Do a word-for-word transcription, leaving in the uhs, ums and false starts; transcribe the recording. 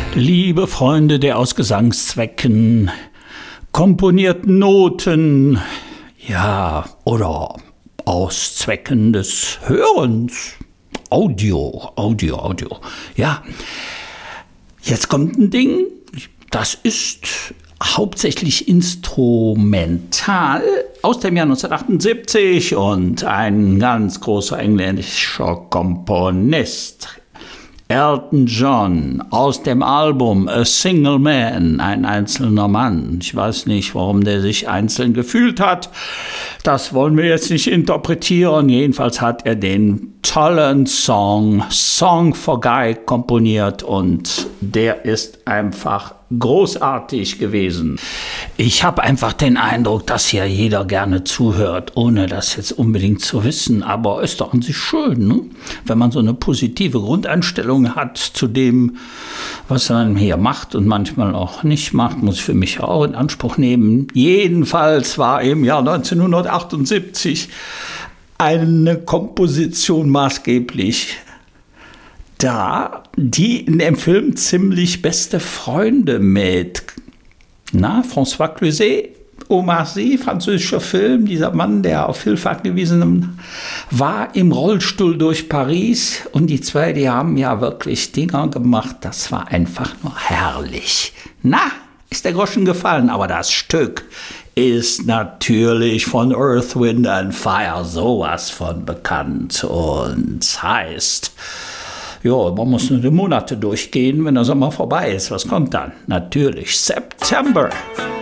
Liebe Freunde der aus Gesangszwecken komponierten Noten, ja, oder aus Zwecken des Hörens, Audio, Audio, Audio, ja. Jetzt kommt ein Ding, das ist hauptsächlich instrumental aus dem Jahr neunzehnhundertachtundsiebzig und ein ganz großer englischer Komponist, Elton John, aus dem Album A Single Man, ein einzelner Mann. Ich weiß nicht, warum der sich einzeln gefühlt hat. Das wollen wir jetzt nicht interpretieren. Jedenfalls hat er den tollen Song Song for Guy komponiert und der ist einfach großartig gewesen. Ich habe einfach den Eindruck, dass hier jeder gerne zuhört, ohne das jetzt unbedingt zu wissen. Aber ist doch an sich schön, ne? Wenn man so eine positive Grundeinstellung hat zu dem, was man hier macht und manchmal auch nicht macht, muss ich für mich auch in Anspruch nehmen. Jedenfalls war im Jahr neunzehnhundertachtundsiebzig eine Komposition maßgeblich da, die in dem Film ziemlich beste Freunde mit, na, François Cluzet, Omar Sy, französischer Film, dieser Mann, der auf Hilfe angewiesen war, im Rollstuhl durch Paris. Und die zwei, die haben ja wirklich Dinger gemacht, das war einfach nur herrlich. Na, ist der Groschen gefallen, aber das Stück ist natürlich von Earth, Wind and Fire sowas von bekannt und heißt, ja, man muss nur die Monate durchgehen, wenn der Sommer vorbei ist. Was kommt dann? Natürlich September.